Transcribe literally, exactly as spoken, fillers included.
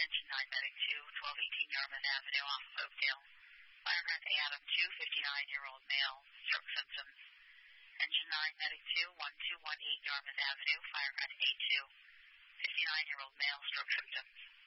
Engine nine Medic two, twelve eighteen Yarmouth Avenue off of Oakdale. Fireground A Adam two, fifty-nine-year-old male, stroke symptoms. Engine nine Medic two, one two one eight Yarmouth Avenue, Fireground A two, fifty-nine-year-old male, stroke symptoms.